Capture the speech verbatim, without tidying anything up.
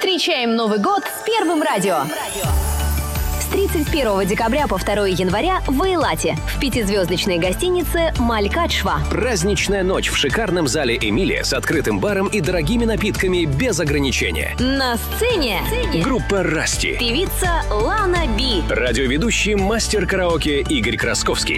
Встречаем Новый год с Первым радио. С тридцать первого декабря по второго января в Эйлате в пятизвездочной гостинице «Малькадшва». Праздничная ночь в шикарном зале «Эмилия» с открытым баром и дорогими напитками без ограничения. На сцене группа «Расти», певица Лана Би, радиоведущий мастер караоке Игорь Красковский,